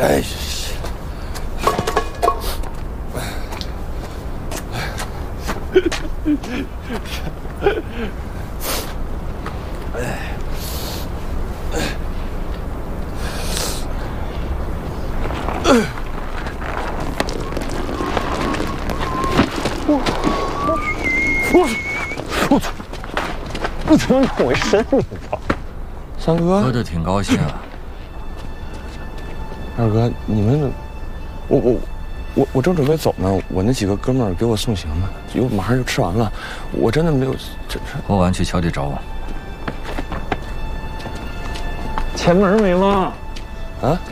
哎，我怎么弄一身？你操！三哥， 喝得挺高兴啊。 二哥，你们，我正准备走呢，我那几个哥们儿给我送行呢，马上就吃完了，我真的没有喝完去桥底找我。 前门没吗？ 啊？